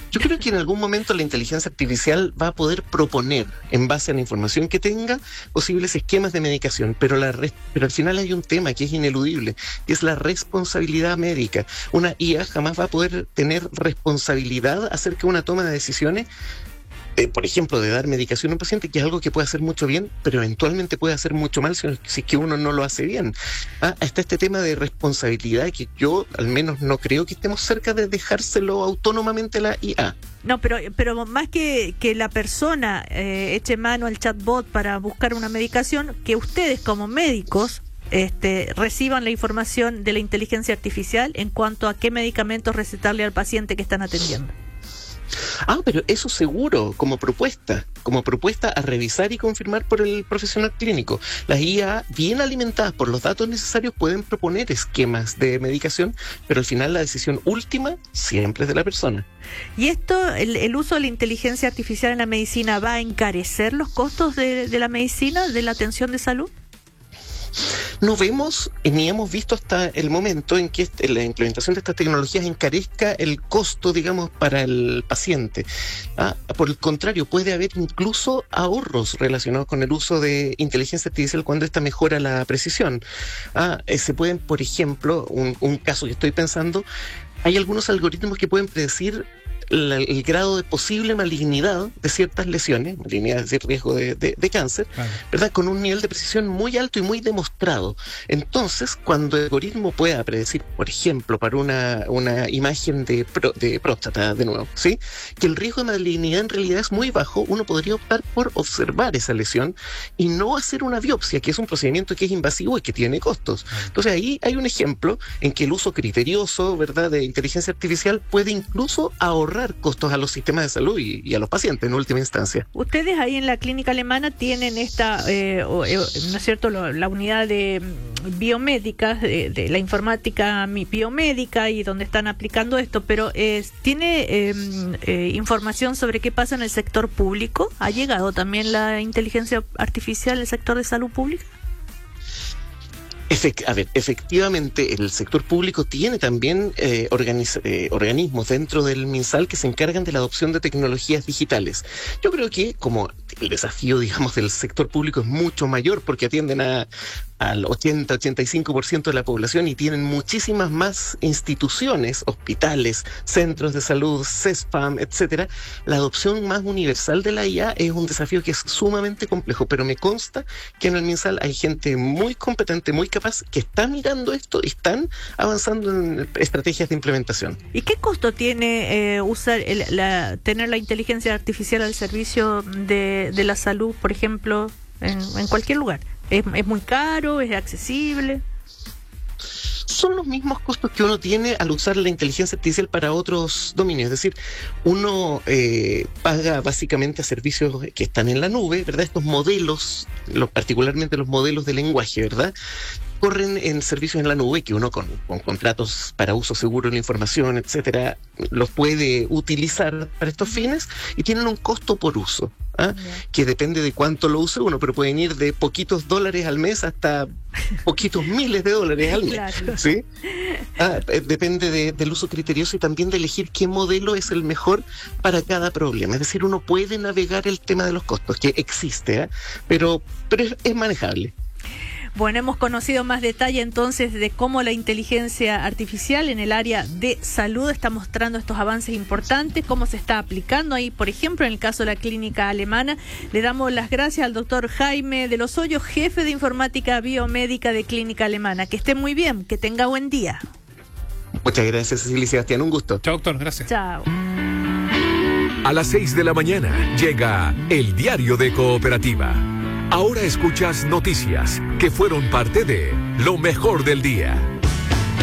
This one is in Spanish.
Yo creo que en algún momento la inteligencia artificial va a poder proponer, en base a la información que tenga, posibles esquemas de medicación, pero al final hay un tema que es ineludible, y es la responsabilidad médica. Una IA jamás va a poder tener responsabilidad acerca de una toma de decisiones, por ejemplo, de dar medicación a un paciente, que es algo que puede hacer mucho bien, pero eventualmente puede hacer mucho mal si es que uno no lo hace bien. Está este tema de responsabilidad que yo al menos no creo que estemos cerca de dejárselo autónomamente a la IA. No, pero más que la persona eche mano al chatbot para buscar una medicación, que ustedes como médicos reciban la información de la inteligencia artificial en cuanto a qué medicamentos recetarle al paciente que están atendiendo. Pero eso seguro, como propuesta a revisar y confirmar por el profesional clínico. Las IA, bien alimentadas por los datos necesarios, pueden proponer esquemas de medicación, pero al final la decisión última siempre es de la persona. ¿Y esto, el uso de la inteligencia artificial en la medicina, va a encarecer los costos de la medicina, de la atención de salud? No vemos ni hemos visto hasta el momento en que la implementación de estas tecnologías encarezca el costo, digamos, para el paciente. Por el contrario, puede haber incluso ahorros relacionados con el uso de inteligencia artificial cuando esta mejora la precisión. Se pueden, por ejemplo, un caso que estoy pensando, hay algunos algoritmos que pueden predecir el grado de posible malignidad de ciertas lesiones, malignidad es decir, riesgo de cáncer, claro, ¿verdad? Con un nivel de precisión muy alto y muy demostrado. Entonces, cuando el algoritmo pueda predecir, por ejemplo, para una imagen de próstata, de nuevo, ¿sí?, que el riesgo de malignidad en realidad es muy bajo, uno podría optar por observar esa lesión y no hacer una biopsia, que es un procedimiento que es invasivo y que tiene costos. Entonces, ahí hay un ejemplo en que el uso criterioso, ¿verdad?, de inteligencia artificial puede incluso ahorrar costos a los sistemas de salud y a los pacientes en última instancia. Ustedes ahí en la clínica alemana tienen esta, ¿no es cierto?, la unidad de biomédicas, de la informática biomédica, y donde están aplicando esto, pero ¿tiene información sobre qué pasa en el sector público? ¿Ha llegado también la inteligencia artificial al sector de salud pública? Efectivamente, el sector público tiene también organismos dentro del MinSal que se encargan de la adopción de tecnologías digitales. Yo creo que como el desafío, digamos, del sector público es mucho mayor porque atienden al 80-85% de la población y tienen muchísimas más instituciones, hospitales, centros de salud, CESFAM, etcétera. La adopción más universal de la IA es un desafío que es sumamente complejo, pero me consta que en el MinSal hay gente muy competente, muy capaz, que está mirando esto y están avanzando en estrategias de implementación. ¿Y qué costo tiene tener la inteligencia artificial al servicio de la salud, por ejemplo, en cualquier lugar? ¿Es muy caro? ¿Es accesible? Son los mismos costos que uno tiene al usar la inteligencia artificial para otros dominios. Es decir, uno paga básicamente a servicios que están en la nube, ¿verdad? Estos modelos, particularmente los modelos de lenguaje, ¿verdad?, corren en servicios en la nube que uno con contratos para uso seguro de la información, etcétera, los puede utilizar para estos fines y tienen un costo por uso, que depende de cuánto lo use uno, pero pueden ir de poquitos dólares al mes hasta poquitos miles de dólares al mes. Claro. ¿Sí? Depende del uso criterioso y también de elegir qué modelo es el mejor para cada problema. Es decir, uno puede navegar el tema de los costos, que existe, pero es manejable. Bueno, hemos conocido más detalle entonces de cómo la inteligencia artificial en el área de salud está mostrando estos avances importantes, cómo se está aplicando ahí, por ejemplo, en el caso de la clínica alemana. Le damos las gracias al doctor Jaime de los Hoyos, jefe de informática biomédica de Clínica Alemana. Que esté muy bien, que tenga buen día. Muchas gracias, Cecilia y Sebastián, un gusto. Chao, doctor, gracias. Chao. A las 6 de la mañana llega el Diario de Cooperativa. Ahora escuchas noticias que fueron parte de Lo Mejor del Día.